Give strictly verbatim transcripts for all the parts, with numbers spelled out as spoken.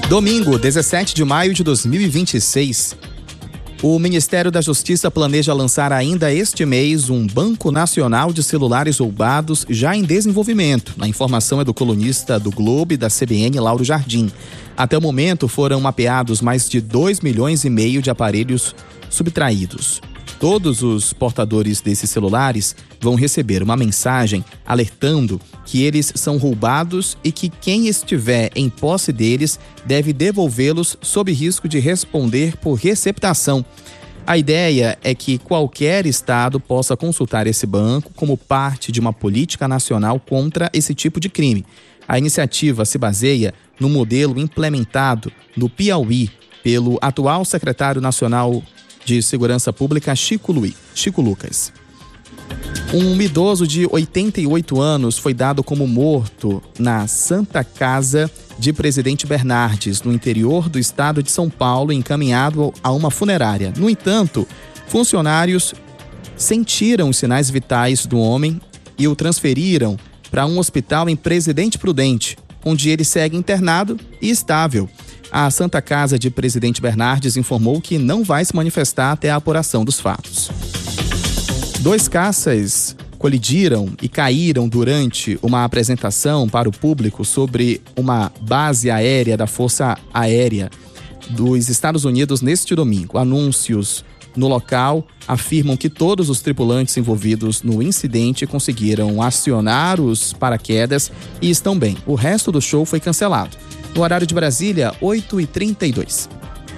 Domingo, dezessete de maio de dois mil e vinte e seis. O Ministério da Justiça planeja lançar ainda este mês um Banco Nacional de Celulares Roubados já em desenvolvimento. A informação é do colunista do Globo e da C B N, Lauro Jardim. Até o momento foram mapeados mais de dois milhões e meio de aparelhos subtraídos. Todos os portadores desses celulares vão receber uma mensagem alertando que eles são roubados e que quem estiver em posse deles deve devolvê-los sob risco de responder por receptação. A ideia é que qualquer estado possa consultar esse banco como parte de uma política nacional contra esse tipo de crime. A iniciativa se baseia no modelo implementado no Piauí pelo atual secretário nacional de Segurança Pública, Chico, Luiz, Chico Lucas. Um idoso de oitenta e oito anos foi dado como morto na Santa Casa de Presidente Bernardes, no interior do estado de São Paulo, encaminhado a uma funerária. No entanto, funcionários sentiram os sinais vitais do homem e o transferiram para um hospital em Presidente Prudente, onde ele segue internado e estável. A Santa Casa de Presidente Bernardes informou que não vai se manifestar até a apuração dos fatos. Dois caças colidiram e caíram durante uma apresentação para o público sobre uma base aérea da Força Aérea dos Estados Unidos neste domingo. Anúncios no local afirmam que todos os tripulantes envolvidos no incidente conseguiram acionar os paraquedas e estão bem. O resto do show foi cancelado. No horário de Brasília, oito e trinta e dois.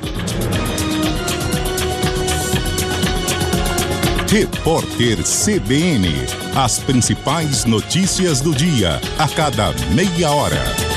Repórter C B N. As principais notícias do dia, a cada meia hora.